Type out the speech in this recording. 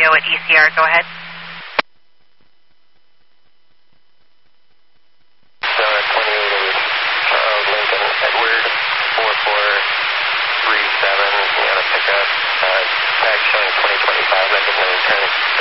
Leo at ECR. Go ahead. Star 28 Charles Lincoln Edward 4437. We have a pickup. Tag showing 2025. Recognized turn.